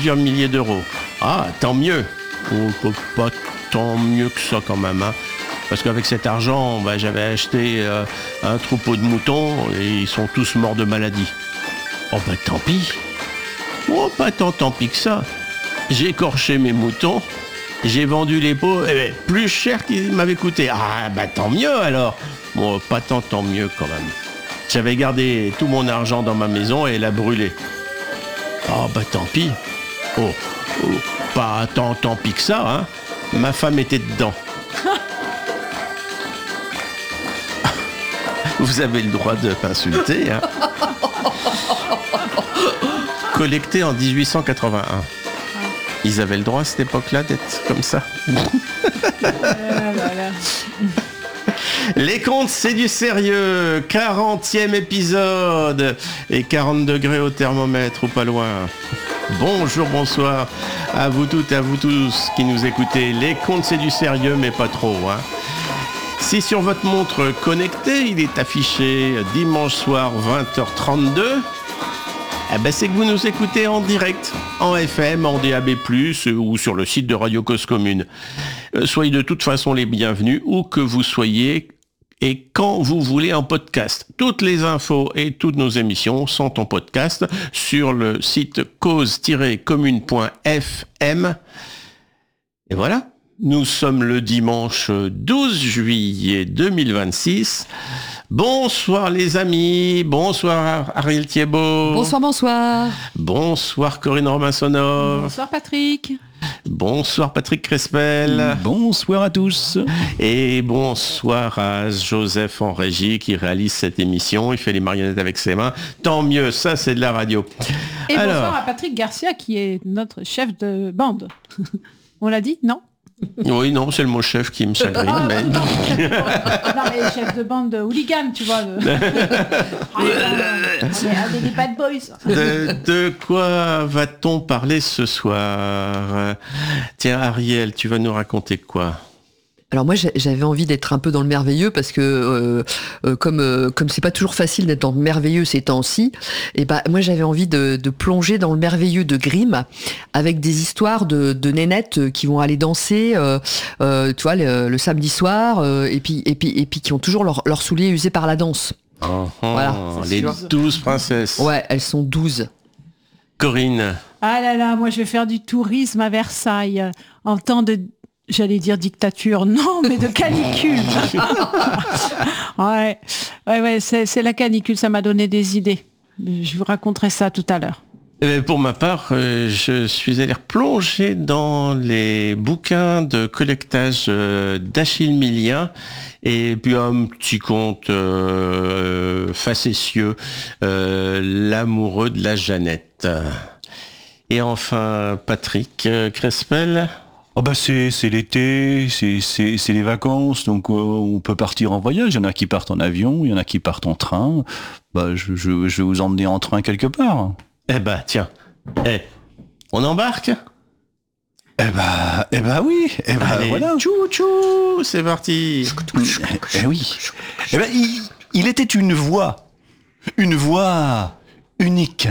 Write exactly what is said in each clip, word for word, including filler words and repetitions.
plusieurs milliers d'euros. Ah, tant mieux. Ou pas tant mieux que ça quand même. Hein. Parce qu'avec cet argent, bah, j'avais acheté euh, un troupeau de moutons et ils sont tous morts de maladie. Oh bah tant pis. Oh, pas tant tant pis que ça. J'ai écorché mes moutons, j'ai vendu les peaux, eh ben, plus cher qu'ils m'avaient coûté. Ah bah tant mieux alors. Bon, pas tant tant mieux quand même. J'avais gardé tout mon argent dans ma maison et l'a brûlé. Oh bah tant pis. Oh, oh pas tant tant pis que ça, hein. Ma femme était dedans. Vous avez le droit de m'insulter, hein. Collecté en dix-huit cent quatre-vingt-un. Ils avaient le droit à cette époque-là d'être comme ça. Les contes, c'est du sérieux. quarantième épisode. Et quarante degrés au thermomètre ou pas loin. Bonjour, bonsoir à vous toutes et à vous tous qui nous écoutez. Les contes, c'est du sérieux, mais pas trop, hein. Si sur votre montre connectée, il est affiché dimanche soir vingt heures trente-deux, eh ben c'est que vous nous écoutez en direct, en F M, en D A B plus, ou sur le site de Radio Cause Commune. Euh, soyez de toute façon les bienvenus, où que vous soyez et quand vous voulez en podcast. Toutes les infos et toutes nos émissions sont en podcast sur le site cause tiret commune point f m. Et voilà. Nous sommes le dimanche douze juillet deux mille vingt-six. Bonsoir les amis, bonsoir Ariel Thiebaud. Bonsoir, bonsoir. Bonsoir Corinne Romain-Sonor. Bonsoir Patrick. Bonsoir Patrick Crespel. Bonsoir à tous. Et bonsoir à Joseph en régie qui réalise cette émission. Il fait les marionnettes avec ses mains. Tant mieux, ça c'est de la radio. Et Alors... bonsoir à Patrick Garcia qui est notre chef de bande. On l'a dit, non ? Oui, non, c'est le mot chef qui me chagrine. Ah, mais... non, non, mais chef de bande de hooligan, tu vois. De... ah, des bad boys. De, de quoi va-t-on parler ce soir ? Tiens, Ariel, tu vas nous raconter quoi ? Alors moi j'avais envie d'être un peu dans le merveilleux parce que euh, euh, comme euh, comme c'est pas toujours facile d'être dans le merveilleux ces temps-ci, et ben moi j'avais envie de, de plonger dans le merveilleux de Grimm avec des histoires de, de nénettes qui vont aller danser, euh, euh, tu vois le, le samedi soir, euh, et puis et puis et puis qui ont toujours leurs leur souliers usés par la danse. Oh, voilà, les douze princesses. Ouais, elles sont douze. Corinne. Ah là là, moi je vais faire du tourisme à Versailles en temps de J'allais dire dictature, non, mais de canicule. ouais, ouais, ouais, c'est, c'est la canicule, ça m'a donné des idées. Je vous raconterai ça tout à l'heure. Pour ma part, je suis allé replonger dans les bouquins de collectage d'Achille Millien et puis un petit conte euh, facétieux, euh, l'amoureux de la Jeannette. Et enfin, Patrick Crespel. Oh bah c'est, c'est l'été, c'est, c'est, c'est les vacances, donc euh, on peut partir en voyage. Il y en a qui partent en avion, il y en a qui partent en train. Bah je, je, je vais vous emmener en train quelque part. Eh bah tiens, eh, on embarque ? Eh bah, eh bah oui, eh bah Allez, voilà. Tchou tchou, c'est parti. Eh, eh oui. Eh bah, il, il était une voix, une voix unique.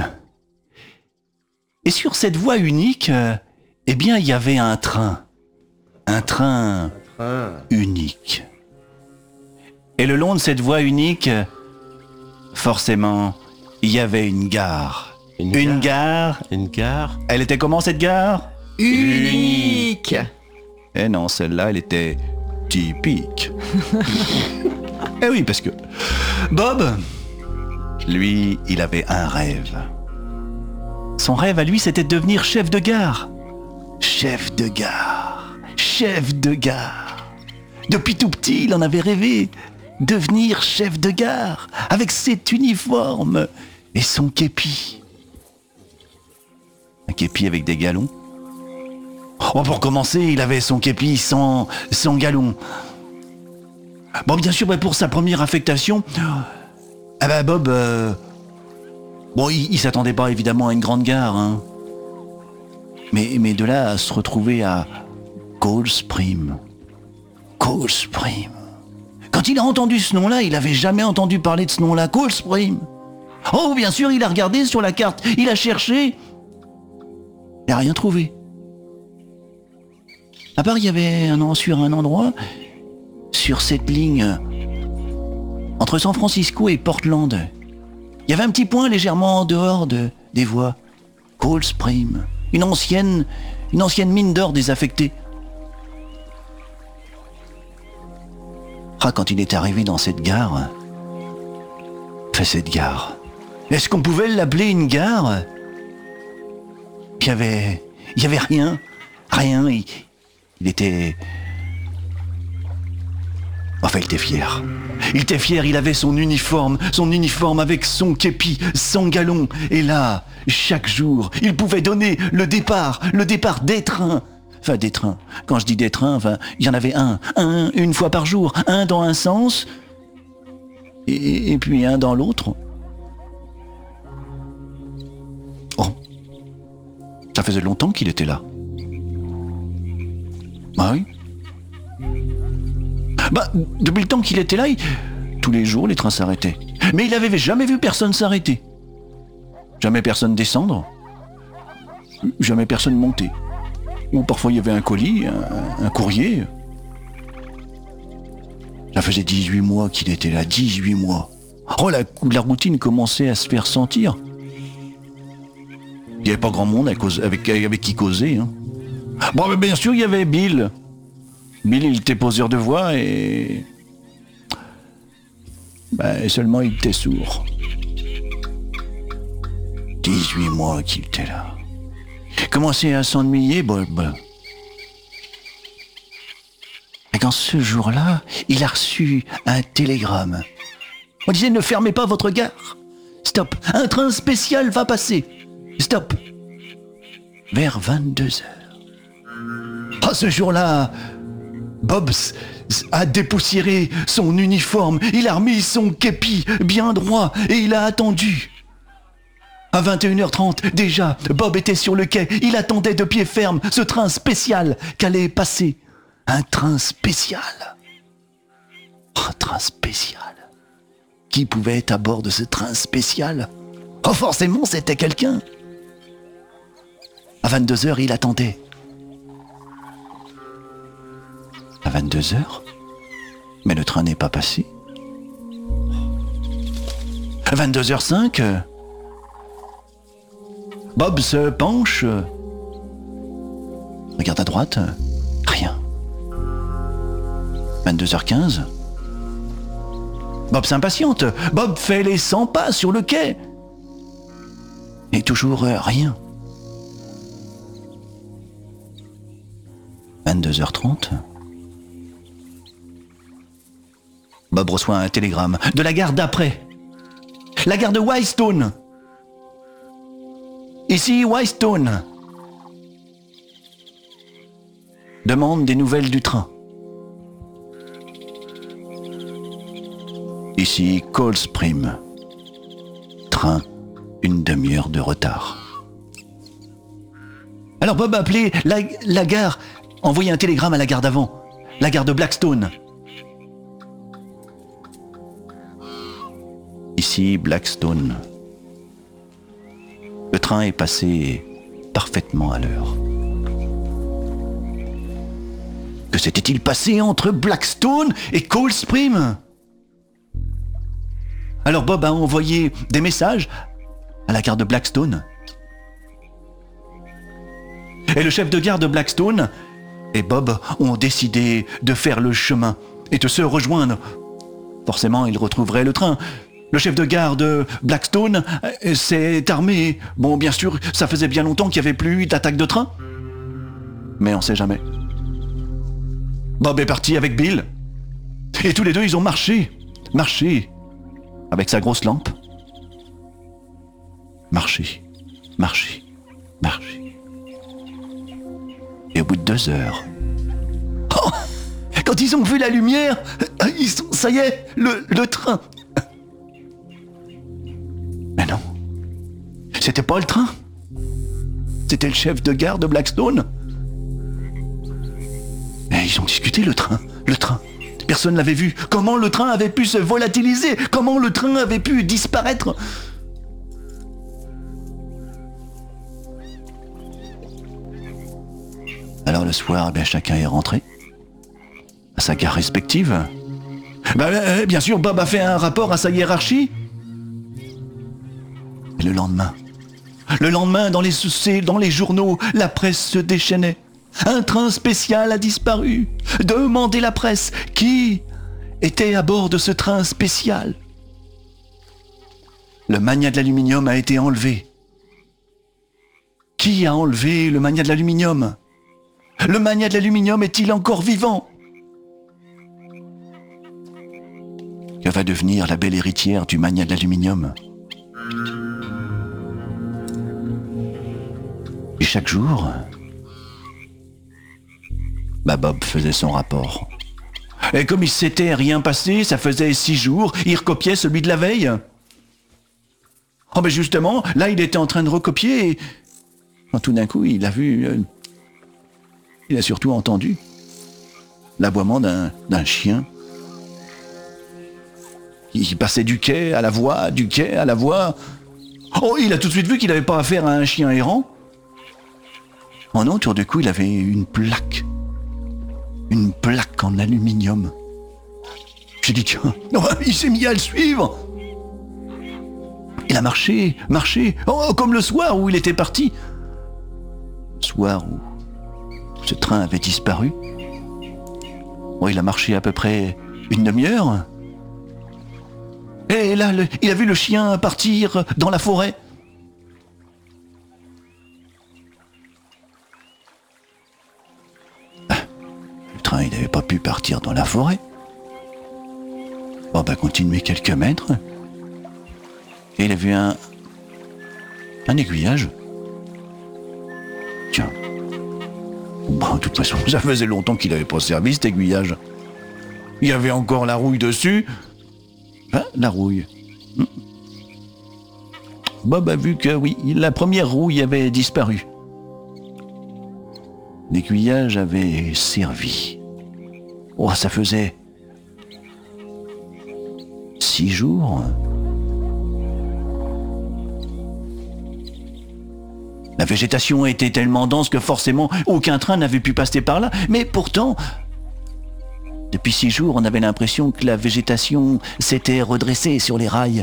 Et sur cette voix unique... Euh, Eh bien, il y avait un train. Un train, un train unique. Et le long de cette voie unique, forcément, il y avait une gare. Une, une gare. gare. Une gare. Elle était comment cette gare ? Unique. Eh non, celle-là, elle était typique. Eh oui, parce que Bob, lui, il avait un rêve. Son rêve à lui, c'était de devenir chef de gare. Chef de gare, chef de gare. Depuis tout petit, il en avait rêvé. Devenir chef de gare, avec cet uniforme et son képi. Un képi avec des galons. Oh, pour commencer, il avait son képi sans, sans galons. Bon, bien sûr, pour sa première affectation, ah bah Bob, euh, bon, il, il s'attendait pas évidemment à une grande gare, hein. Mais, mais de là à se retrouver à Cold Spring. Cold Spring. Quand il a entendu ce nom-là, il n'avait jamais entendu parler de ce nom-là, Cold Spring. Oh, bien sûr, il a regardé sur la carte, il a cherché. Il n'a rien trouvé. À part, il y avait un, sur un endroit, sur cette ligne, entre San Francisco et Portland, il y avait un petit point légèrement en dehors de, des voies. Cold Spring, une ancienne, une ancienne mine d'or désaffectée. Ah, quand il est arrivé dans cette gare, fait cette gare, est-ce qu'on pouvait l'appeler une gare ? Il y avait, il y avait rien, rien. Il, il était, enfin, il était fier. Il était fier. Il avait son uniforme, son uniforme avec son képi, sans galon. Et là, chaque jour, il pouvait donner le départ, le départ des trains. Enfin, des trains. Quand je dis des trains, enfin, il y en avait un, un, une fois par jour, un dans un sens, et, et puis un dans l'autre. Oh, ça faisait longtemps qu'il était là. Ah oui. Bah, depuis le temps qu'il était là, il... tous les jours, les trains s'arrêtaient. Mais il n'avait jamais vu personne s'arrêter. Jamais personne descendre. Jamais personne monter. Ou parfois il y avait un colis, un, un courrier. Ça faisait dix-huit mois qu'il était là, dix-huit mois. Oh, la, la routine commençait à se faire sentir. Il n'y avait pas grand monde avec, avec qui causer. Hein. Bon, mais bien sûr, il y avait Bill. Bill, il était poseur de voix et... Ben, seulement il était sourd. dix-huit mois qu'il était là. Il commençait à s'ennuyer, Bob. Et quand ce jour-là, il a reçu un télégramme. On disait, ne fermez pas votre gare. Stop, un train spécial va passer. Stop. Vers vingt-deux heures. Ah, ce jour-là, Bob a dépoussiéré son uniforme. Il a remis son képi bien droit et il a attendu. À vingt et une heures trente, déjà, Bob était sur le quai. Il attendait de pied ferme ce train spécial qu'allait passer. Un train spécial. Un train spécial. Qui pouvait être à bord de ce train spécial ? Oh, forcément, c'était quelqu'un. À vingt-deux heures, il attendait. À vingt-deux heures ? Mais le train n'est pas passé. À vingt-deux heures cinq... Bob se penche, regarde à droite, rien. vingt-deux heures quinze. Bob s'impatiente. Bob fait les cent pas sur le quai. Et toujours euh, rien. vingt-deux heures trente. Bob reçoit un télégramme de la gare d'après. La gare de Whitestone. Ici, Whitestone. Demande des nouvelles du train. Ici, Cold Spring. Train, une demi-heure de retard. Alors Bob a appelé la, la gare, envoyé un télégramme à la gare d'avant, la gare de Blackstone. Ici, Blackstone. Le train est passé parfaitement à l'heure. Que s'était-il passé entre Blackstone et Cold Spring ? Alors Bob a envoyé des messages à la gare de Blackstone. Et le chef de gare de Blackstone et Bob ont décidé de faire le chemin et de se rejoindre. Forcément, ils retrouveraient le train. Le chef de gare de Blackstone s'est armé. Bon, bien sûr, ça faisait bien longtemps qu'il n'y avait plus eu d'attaque de train. Mais on ne sait jamais. Bob est parti avec Bill. Et tous les deux, ils ont marché. Marché. Avec sa grosse lampe. Marché. Marché. Marché. Et au bout de deux heures... Oh, quand ils ont vu la lumière, ils sont... Ça y est, le, le train... Mais non, c'était pas le train. C'était le chef de gare de Blackstone. Et ils ont discuté le train, le train. Personne l'avait vu. Comment le train avait pu se volatiliser ? Comment le train avait pu disparaître ? Alors le soir, eh bien, chacun est rentré à sa gare respective. Bah, euh, bien sûr, Bob a fait un rapport à sa hiérarchie. Et le lendemain, le lendemain, dans les, dans les journaux, la presse se déchaînait. Un train spécial a disparu. Demandez la presse. Qui était à bord de ce train spécial? Le magnat de l'aluminium a été enlevé. Qui a enlevé le magnat de l'aluminium? Le magnat de l'aluminium est-il encore vivant? Que va devenir la belle héritière du magnat de l'aluminium? Et chaque jour, bah Bob faisait son rapport. Et comme il s'était rien passé, ça faisait six jours, il recopiait celui de la veille. Oh ben justement, là il était en train de recopier et quand tout d'un coup il a vu, euh, il a surtout entendu l'aboiement d'un, d'un chien. Il passait du quai à la voie, du quai à la voie. Oh, il a tout de suite vu qu'il n'avait pas affaire à un chien errant. Oh non, tout d'un coup il avait une plaque. Une plaque en aluminium. J'ai dit tiens, non, il s'est mis à le suivre. Il a marché, marché, oh, comme le soir où il était parti. Le soir où ce train avait disparu. Oh, il a marché à peu près une demi-heure. Et là, le, il a vu le chien partir dans la forêt. Le train, il n'avait pas pu partir dans la forêt. Bon, bah, continuer quelques mètres. Et il a vu un, un aiguillage. Tiens. Bon, de toute façon, ça faisait longtemps qu'il n'avait pas servi cet aiguillage. Il y avait encore la rouille dessus. Hein, la rouille. Hmm. Bob a vu que oui, la première rouille avait disparu. L'aiguillage avait servi. Oh, ça faisait six jours. La végétation était tellement dense que forcément aucun train n'avait pu passer par là. Mais pourtant, depuis six jours, on avait l'impression que la végétation s'était redressée sur les rails.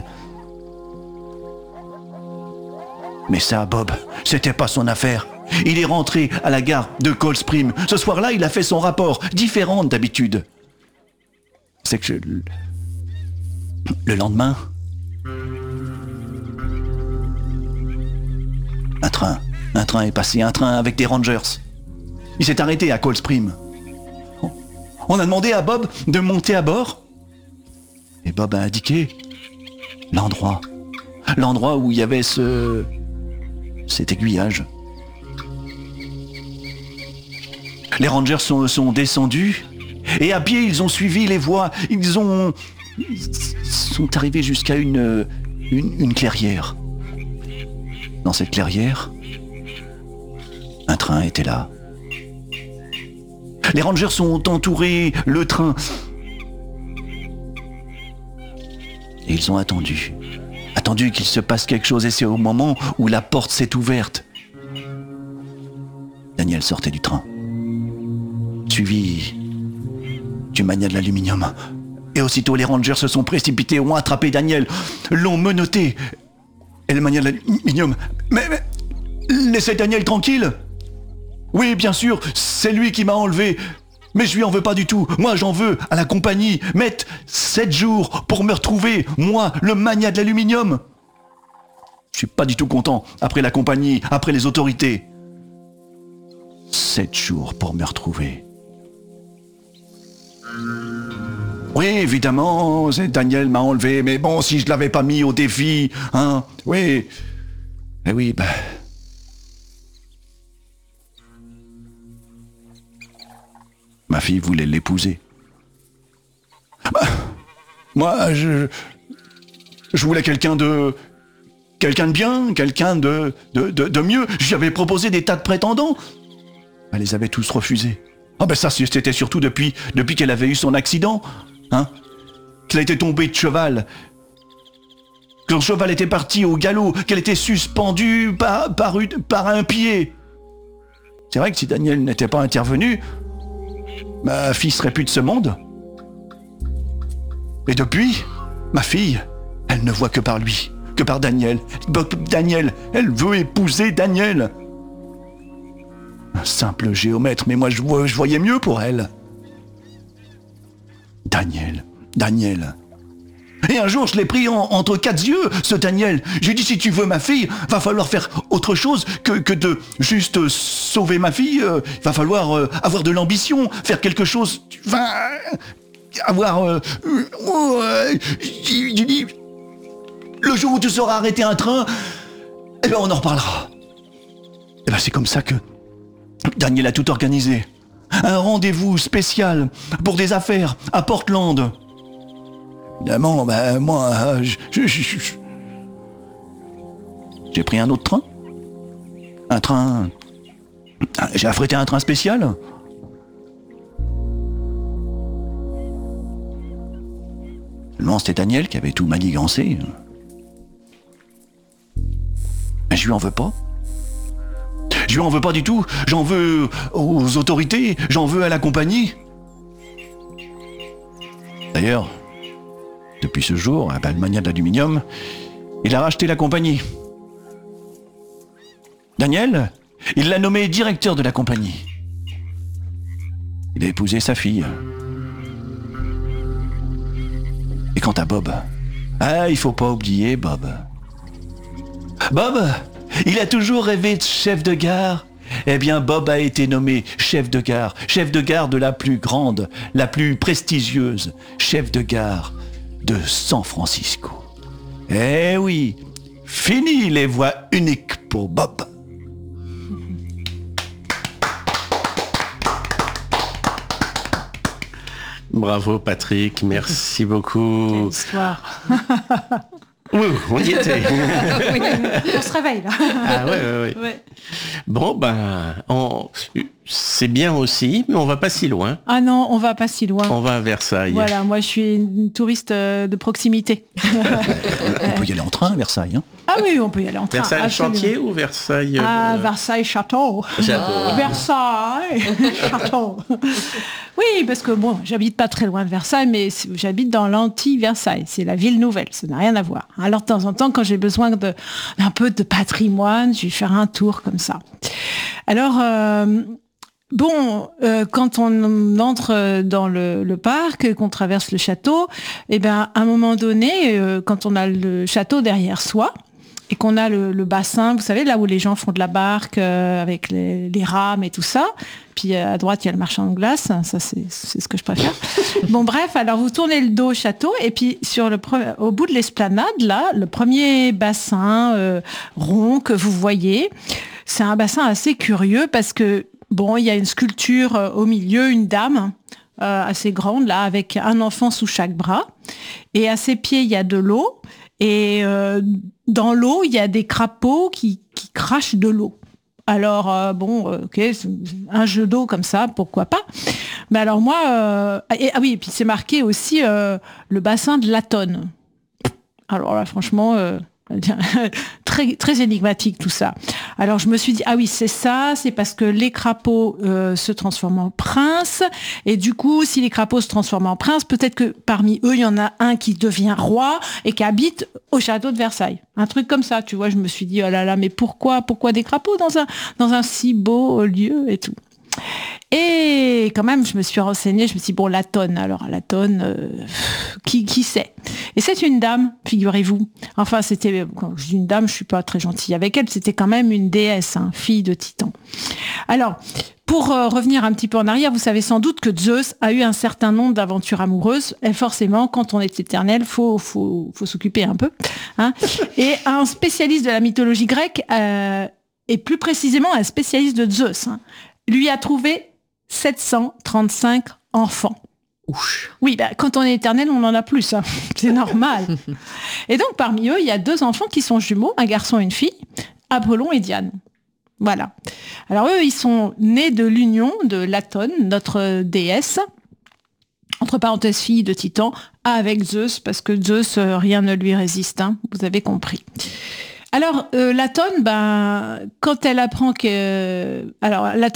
Mais ça, Bob, c'était pas son affaire. Il est rentré à la gare de Cold Spring. Ce soir-là, il a fait son rapport, différent d'habitude. C'est que je... le lendemain, un train, un train est passé, un train avec des Rangers. Il s'est arrêté à Cold Spring. On a demandé à Bob de monter à bord. Et Bob a indiqué l'endroit. L'endroit où il y avait ce... cet aiguillage. Les Rangers sont, sont descendus. Et à pied, ils ont suivi les voies. Ils ont... Ils sont arrivés jusqu'à une, une, une clairière. Dans cette clairière, un train était là. Les Rangers ont entouré le train. Et ils ont attendu. Attendu qu'il se passe quelque chose et c'est au moment où la porte s'est ouverte. Daniel sortait du train. Suivi du magnat de l'aluminium. Et aussitôt les Rangers se sont précipités, ont attrapé Daniel, l'ont menotté. Et le magnat de l'aluminium... Mais, mais... Laissez Daniel tranquille. Oui, bien sûr, c'est lui qui m'a enlevé. Mais je lui en veux pas du tout. Moi, j'en veux à la compagnie. Mettre sept jours pour me retrouver. Moi, le magnat de l'aluminium. Je suis pas du tout content. Après la compagnie, après les autorités. Sept jours pour me retrouver. Oui, évidemment, c'est Daniel m'a enlevé. Mais bon, si je l'avais pas mis au défi, hein, oui. Eh oui, bah... Ma fille voulait l'épouser. Bah, moi, je... Je voulais quelqu'un de... Quelqu'un de bien, quelqu'un de, de, de, de mieux. J'y avais proposé des tas de prétendants. Elle les avait tous refusés. Ah ben ça, c'était surtout depuis, depuis qu'elle avait eu son accident. Hein, qu'elle était tombée de cheval. Que son cheval était parti au galop. Qu'elle était suspendue par, par, une, par un pied. C'est vrai que si Daniel n'était pas intervenu, ma fille serait plus de ce monde. Et depuis, ma fille, elle ne voit que par lui, que par Daniel. Daniel, elle veut épouser Daniel. Un simple géomètre, mais moi je, je voyais mieux pour elle. Daniel, Daniel. Et un jour, je l'ai pris en, entre quatre yeux, ce Daniel. J'ai dit, si tu veux ma fille, va falloir faire autre chose que, que de juste sauver ma fille. Euh, il va falloir euh, avoir de l'ambition, faire quelque chose. Enfin, avoir... Euh, euh, j'ai dit, le jour où tu sauras arrêter un train, eh ben on en reparlera. Et ben c'est comme ça que Daniel a tout organisé. Un rendez-vous spécial pour des affaires à Portland. Évidemment, ben moi, je, je, je, je, j'ai pris un autre train. Un train... J'ai affrété un train spécial. Seulement, c'était Daniel qui avait tout manigancé. Mais je lui en veux pas. Je lui en veux pas du tout. J'en veux aux autorités, j'en veux à la compagnie. D'ailleurs, depuis ce jour, ben, le mania de l'aluminium, il a racheté la compagnie. Daniel, il l'a nommé directeur de la compagnie. Il a épousé sa fille. Et quant à Bob, ah, il faut pas oublier Bob. Bob, il a toujours rêvé de chef de gare. Eh bien, Bob a été nommé chef de gare, chef de gare de la plus grande, la plus prestigieuse, chef de gare de San Francisco. Eh oui, fini les voies uniques pour Bob. Bravo Patrick, merci beaucoup. Quelle histoire. Oui, on y était. Oui, on se réveille là. Ah ouais, ouais, ouais. Ouais. Bon, ben, on... c'est bien aussi, mais on va pas si loin. Ah non, on va pas si loin. On va à Versailles. Voilà, moi je suis une touriste euh, de proximité. On peut y aller en train à Versailles. Hein. Ah oui, on peut y aller en train. Versailles absolument. chantier ou Versailles Ah, euh... Versailles château. Château. Versailles château. Oui, parce que bon, j'habite pas très loin de Versailles, mais j'habite dans l'anti-Versailles. C'est la ville nouvelle, ça n'a rien à voir. Alors de temps en temps, quand j'ai besoin de, d'un peu de patrimoine, je vais faire un tour comme ça. Alors, euh, bon, euh, quand on entre dans le, le parc, qu'on traverse le château, eh ben, à un moment donné, euh, quand on a le château derrière soi, et qu'on a le, le bassin, vous savez, là où les gens font de la barque euh, avec les, les rames et tout ça. Puis euh, à droite, il y a le marchand de glace. Ça, c'est, c'est ce que je préfère. Bon, bref, alors vous tournez le dos au château et puis sur le pre- au bout de l'esplanade, là, le premier bassin euh, rond que vous voyez, c'est un bassin assez curieux parce que, bon, il y a une sculpture euh, au milieu, une dame euh, assez grande, là, avec un enfant sous chaque bras. Et à ses pieds, il y a de l'eau. Et euh, dans l'eau, il y a des crapauds qui, qui crachent de l'eau. Alors, euh, bon, euh, ok, un jeu d'eau comme ça, pourquoi pas. Mais alors moi, euh, et, ah oui, et puis c'est marqué aussi euh, le bassin de Latone. Alors là, franchement, euh, très, très énigmatique tout ça. Alors je me suis dit, ah oui, c'est ça, c'est parce que les crapauds euh, se transforment en princes, et du coup, si les crapauds se transforment en princes, peut-être que parmi eux, il y en a un qui devient roi et qui habite au château de Versailles. Un truc comme ça, tu vois, je me suis dit, oh là là, mais pourquoi, pourquoi des crapauds dans un, dans un si beau lieu et tout. Et quand même, je me suis renseignée, je me suis dit, bon, Latone, alors Latone, euh, qui, qui c'est ? Et c'est une dame, figurez-vous. Enfin, c'était, quand je dis une dame, je suis pas très gentille avec elle, c'était quand même une déesse, hein, fille de Titan. Alors, pour euh, revenir un petit peu en arrière, vous savez sans doute que Zeus a eu un certain nombre d'aventures amoureuses, et forcément, quand on est éternel, faut, faut, faut s'occuper un peu. Hein. Et un spécialiste de la mythologie grecque, euh, et plus précisément un spécialiste de Zeus, hein, lui a trouvé sept cent trente-cinq enfants. Ouch. Oui, bah, quand on est éternel, on en a plus. Hein. C'est normal. Et donc, parmi eux, il y a deux enfants qui sont jumeaux, un garçon et une fille, Apollon et Diane. Voilà. Alors, eux, ils sont nés de l'union de Latone, notre déesse, entre parenthèses fille de Titan, avec Zeus, parce que Zeus, euh, rien ne lui résiste. Hein, vous avez compris. Alors, euh, Latone, ben, quand elle apprend que... Euh, alors, Latone,